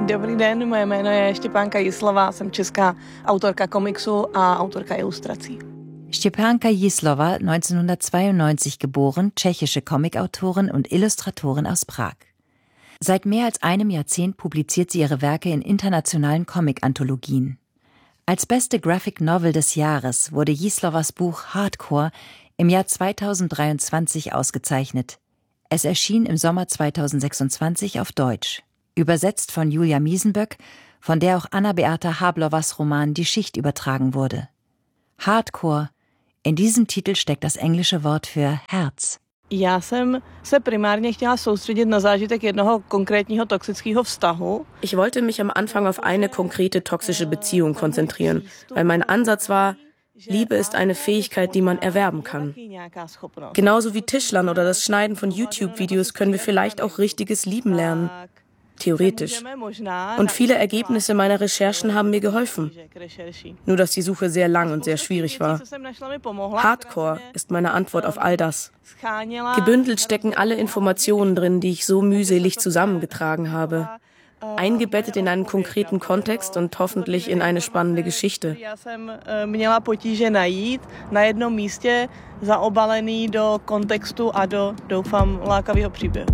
Dobrý den, moje jméno je Štěpánka Jislova, jsem česká autorka komiksu a autorka ilustrací. Štěpánka Jislova, 1992 geboren, tschechische Comicautorin und Illustratorin aus Prag. Seit mehr als einem Jahrzehnt publiziert sie ihre Werke in internationalen Comic-Anthologien. Als beste Graphic Novel des Jahres wurde Jislovas Buch Hardcore im Jahr 2023 ausgezeichnet. Es erschien im Sommer 2026 auf Deutsch. Übersetzt von Julia Miesenböck, von der auch Anna-Beata Hablovas Roman Die Schicht übertragen wurde. Hardcore, in diesem Titel steckt das englische Wort für Herz. Já jsem se primárně chtěla soustředit na zážitek jednoho konkrétního toxického vztahu. Ich wollte mich am Anfang auf eine konkrete toxische Beziehung konzentrieren, weil mein Ansatz war, Liebe ist eine Fähigkeit, die man erwerben kann. Genauso wie Tischlern oder das Schneiden von YouTube-Videos können wir vielleicht auch richtiges Lieben lernen. Theoretisch. Und viele Ergebnisse meiner Recherchen haben mir geholfen. Nur dass die Suche sehr lang und sehr schwierig war. Hardcore ist meine Antwort auf all das. Gebündelt stecken alle Informationen drin, die ich so mühselig zusammengetragen habe. Eingebettet in einen konkreten Kontext und hoffentlich in eine spannende Geschichte. Já jsem měla potíže najít na jednom místě zaobalený do kontextu a do, doufám, lákavého příběhu.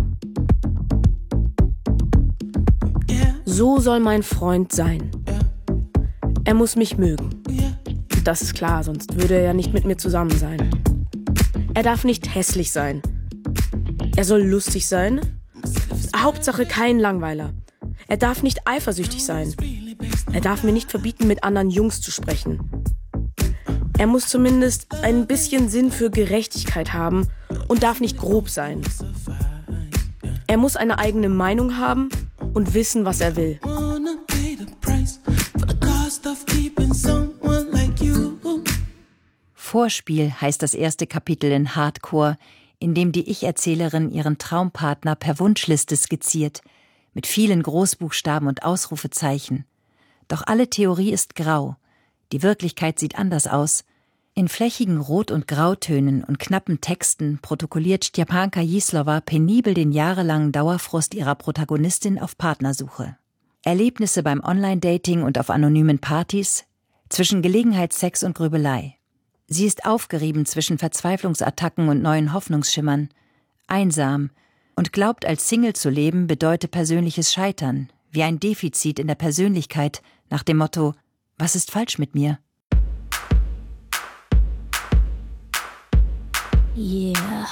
So soll mein Freund sein. Er muss mich mögen. Das ist klar, sonst würde er ja nicht mit mir zusammen sein. Er darf nicht hässlich sein. Er soll lustig sein. Hauptsache kein Langweiler. Er darf nicht eifersüchtig sein. Er darf mir nicht verbieten, mit anderen Jungs zu sprechen. Er muss zumindest ein bisschen Sinn für Gerechtigkeit haben und darf nicht grob sein. Er muss eine eigene Meinung haben und wissen, was er will. Vorspiel heißt das erste Kapitel in Hardcore, in dem die Ich-Erzählerin ihren Traumpartner per Wunschliste skizziert, mit vielen Großbuchstaben und Ausrufezeichen. Doch alle Theorie ist grau. Die Wirklichkeit sieht anders aus. In flächigen Rot- und Grautönen und knappen Texten protokolliert Štěpánka Jislova penibel den jahrelangen Dauerfrust ihrer Protagonistin auf Partnersuche. Erlebnisse beim Online-Dating und auf anonymen Partys, zwischen Gelegenheitssex und Grübelei. Sie ist aufgerieben zwischen Verzweiflungsattacken und neuen Hoffnungsschimmern, einsam und glaubt, als Single zu leben bedeute persönliches Scheitern, wie ein Defizit in der Persönlichkeit, nach dem Motto: Was ist falsch mit mir? Yeah.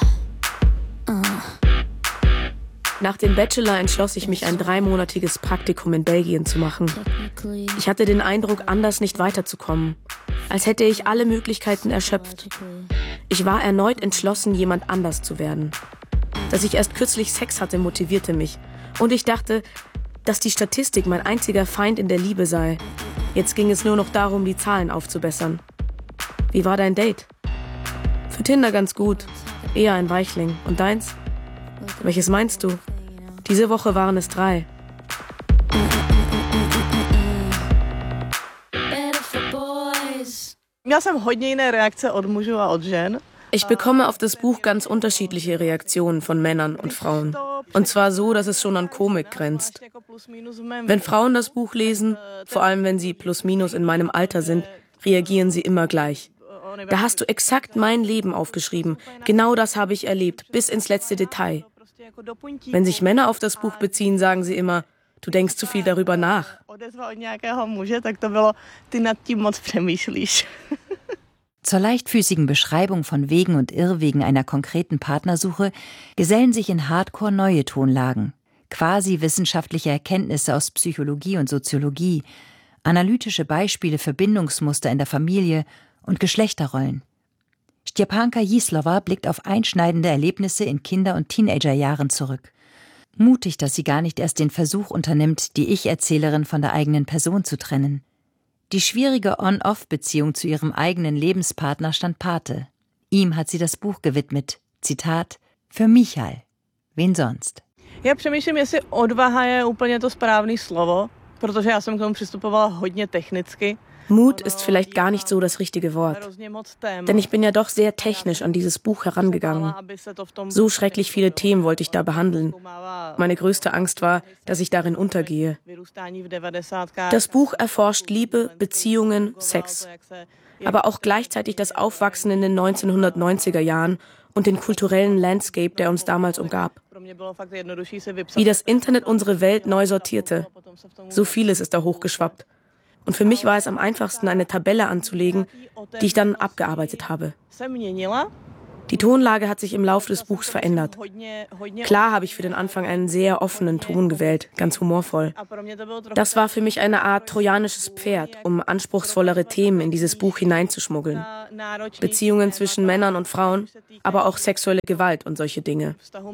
Nach dem Bachelor entschloss ich mich, ein 3-monatiges Praktikum in Belgien zu machen. Ich hatte den Eindruck, anders nicht weiterzukommen. Als hätte ich alle Möglichkeiten erschöpft. Ich war erneut entschlossen, jemand anders zu werden. Dass ich erst kürzlich Sex hatte, motivierte mich. Und ich dachte, dass die Statistik mein einziger Feind in der Liebe sei. Jetzt ging es nur noch darum, die Zahlen aufzubessern. Wie war dein Date? Für Tinder ganz gut. Eher ein Weichling. Und deins? Welches meinst du? Diese Woche waren es 3. Měla jsem hodně jiné reakce od mužů a od žen. Ich bekomme auf das Buch ganz unterschiedliche Reaktionen von Männern und Frauen. Und zwar so, dass es schon an Komik grenzt. Wenn Frauen das Buch lesen, vor allem wenn sie plus minus in meinem Alter sind, reagieren sie immer gleich. Da hast du exakt mein Leben aufgeschrieben. Genau das habe ich erlebt, bis ins letzte Detail. Wenn sich Männer auf das Buch beziehen, sagen sie immer, du denkst zu viel darüber nach. Zur leichtfüßigen Beschreibung von Wegen und Irrwegen einer konkreten Partnersuche gesellen sich in Hardcore neue Tonlagen, quasi wissenschaftliche Erkenntnisse aus Psychologie und Soziologie, analytische Beispiele für Bindungsmuster in der Familie und Geschlechterrollen. Štěpánka Jislova blickt auf einschneidende Erlebnisse in Kinder- und Teenagerjahren zurück. Mutig, dass sie gar nicht erst den Versuch unternimmt, die Ich-Erzählerin von der eigenen Person zu trennen. Die schwierige On-Off-Beziehung zu ihrem eigenen Lebenspartner stand Pate. Ihm hat sie das Buch gewidmet. Zitat: Für Michal. Wen sonst? Já přemýšlím, jestli odvaha je úplně to správné slovo, protože já jsem k tomu přistupovala hodně technicky. Mut ist vielleicht gar nicht so das richtige Wort. Denn ich bin ja doch sehr technisch an dieses Buch herangegangen. So schrecklich viele Themen wollte ich da behandeln. Meine größte Angst war, dass ich darin untergehe. Das Buch erforscht Liebe, Beziehungen, Sex. Aber auch gleichzeitig das Aufwachsen in den 1990er Jahren und den kulturellen Landscape, der uns damals umgab. Wie das Internet unsere Welt neu sortierte. So vieles ist da hochgeschwappt. Und für mich war es am einfachsten, eine Tabelle anzulegen, die ich dann abgearbeitet habe. Die Tonlage hat sich im Laufe des Buchs verändert. Klar habe ich für den Anfang einen sehr offenen Ton gewählt, ganz humorvoll. Das war für mich eine Art trojanisches Pferd, um anspruchsvollere Themen in dieses Buch hineinzuschmuggeln. Beziehungen zwischen Männern und Frauen, aber auch sexuelle Gewalt und solche Dinge.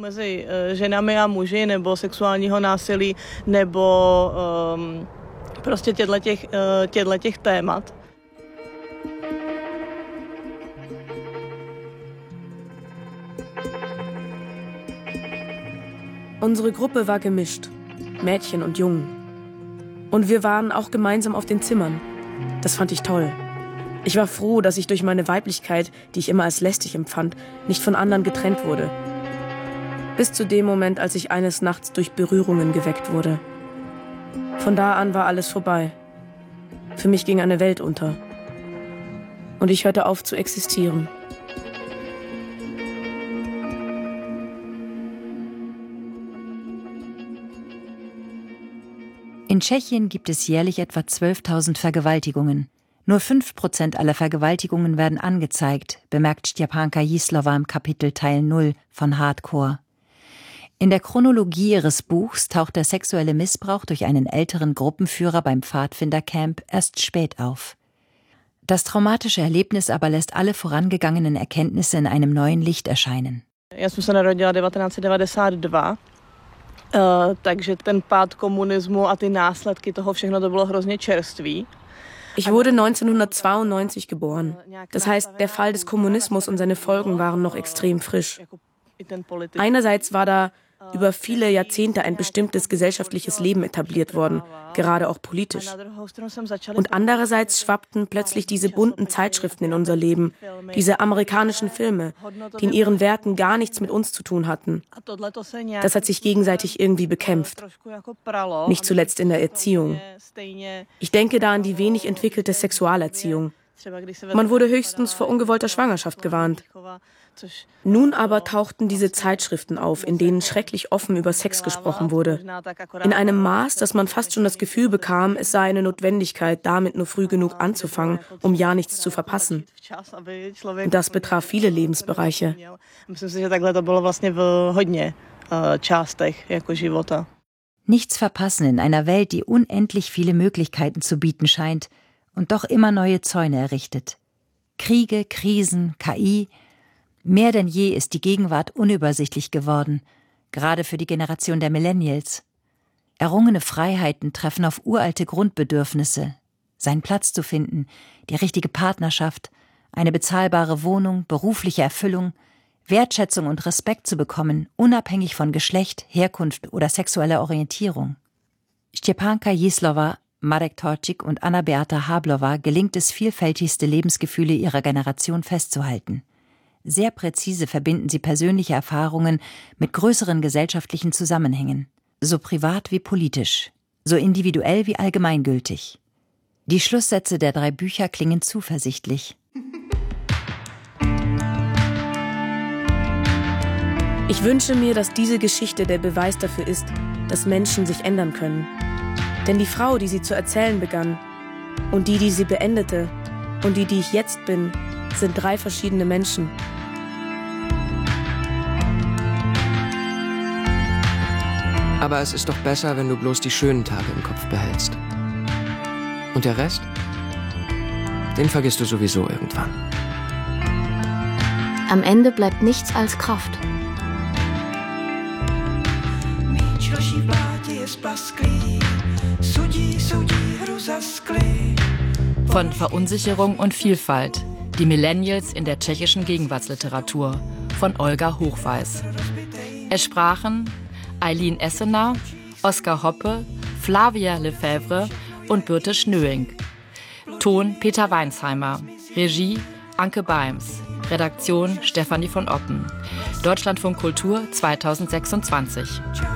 Prostě těchto témat. Unsere Gruppe war gemischt, Mädchen und Jungen. Und wir waren auch gemeinsam auf den Zimmern. Das fand ich toll. Ich war froh, dass ich durch meine Weiblichkeit, die ich immer als lästig empfand, nicht von anderen getrennt wurde. Bis zu dem Moment, als ich eines Nachts durch Berührungen geweckt wurde. Von da an war alles vorbei. Für mich ging eine Welt unter. Und ich hörte auf zu existieren. In Tschechien gibt es jährlich etwa 12.000 Vergewaltigungen. Nur 5% aller Vergewaltigungen werden angezeigt, bemerkt Štěpánka Jízlová im Kapitel Teil 0 von Hardcore. In der Chronologie ihres Buchs taucht der sexuelle Missbrauch durch einen älteren Gruppenführer beim Pfadfindercamp erst spät auf. Das traumatische Erlebnis aber lässt alle vorangegangenen Erkenntnisse in einem neuen Licht erscheinen. Já jsem se narodila 1992, takže ten pád komunismu a ty následky toho všechno to bylo hrozně čerstvý. Ich wurde 1992 geboren. Das heißt, der Fall des Kommunismus und seine Folgen waren noch extrem frisch. Einerseits war da über viele Jahrzehnte ein bestimmtes gesellschaftliches Leben etabliert worden, gerade auch politisch. Und andererseits schwappten plötzlich diese bunten Zeitschriften in unser Leben, diese amerikanischen Filme, die in ihren Werten gar nichts mit uns zu tun hatten. Das hat sich gegenseitig irgendwie bekämpft, nicht zuletzt in der Erziehung. Ich denke da an die wenig entwickelte Sexualerziehung. Man wurde höchstens vor ungewollter Schwangerschaft gewarnt. Nun aber tauchten diese Zeitschriften auf, in denen schrecklich offen über Sex gesprochen wurde. In einem Maß, dass man fast schon das Gefühl bekam, es sei eine Notwendigkeit, damit nur früh genug anzufangen, um ja nichts zu verpassen. Und das betraf viele Lebensbereiche. Nichts verpassen in einer Welt, die unendlich viele Möglichkeiten zu bieten scheint und doch immer neue Zäune errichtet. Kriege, Krisen, KI. Mehr denn je ist die Gegenwart unübersichtlich geworden, gerade für die Generation der Millennials. Errungene Freiheiten treffen auf uralte Grundbedürfnisse, seinen Platz zu finden, die richtige Partnerschaft, eine bezahlbare Wohnung, berufliche Erfüllung, Wertschätzung und Respekt zu bekommen, unabhängig von Geschlecht, Herkunft oder sexueller Orientierung. Štěpánka Jízlová, Marek Torčík und Anna-Beata Háblová gelingt es, vielfältigste Lebensgefühle ihrer Generation festzuhalten. Sehr präzise verbinden sie persönliche Erfahrungen mit größeren gesellschaftlichen Zusammenhängen, so privat wie politisch, so individuell wie allgemeingültig. Die Schlusssätze der 3 Bücher klingen zuversichtlich. Ich wünsche mir, dass diese Geschichte der Beweis dafür ist, dass Menschen sich ändern können. Denn die Frau, die sie zu erzählen begann, und die sie beendete, und die ich jetzt bin, sind 3 verschiedene Menschen. Aber es ist doch besser, wenn du bloß die schönen Tage im Kopf behältst. Und der Rest? Den vergisst du sowieso irgendwann. Am Ende bleibt nichts als Kraft. Von Verunsicherung und Vielfalt. Die Millennials in der tschechischen Gegenwartsliteratur von Olga Hochweiß. Es sprachen Eileen Essener, Oskar Hoppe, Flavia Lefebvre und Birte Schnöing. Ton Peter Weinsheimer. Regie Anke Beims. Redaktion Stefanie von Oppen. Deutschlandfunk Kultur 2026.